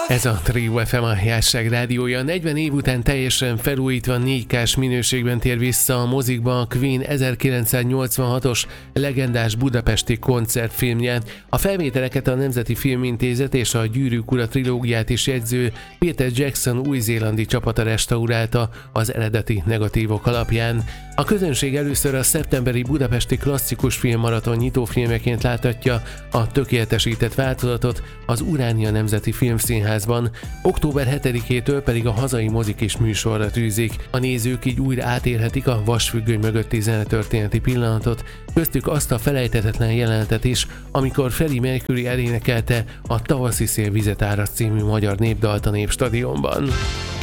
Ez a Trio FM, a Jásság rádiója. 40 év után teljesen felújítva 4K-s minőségben tér vissza a mozikba a Queen 1986-os legendás budapesti koncertfilmje. A felvételeket a Nemzeti Filmintézet és a Gyűrűk Ura trilógiát is jegyző Peter Jackson új-zélandi csapata restaurálta az eredeti negatívok alapján. A közönség először a szeptemberi budapesti klasszikus filmmaraton nyitófilmeként láthatja a tökéletesített változatot az Uránia Nemzeti Filmszínházban, október 7-től pedig a hazai mozik is műsorra tűzik. A nézők így újra átélhetik a vasfüggöny mögötti zenetörténeti pillanatot, köztük azt a felejthetetlen jelenetet is, amikor Freddie Mercury elénekelte a Tavaszi szél vizet áraszt című magyar népdalt a Népstadionban.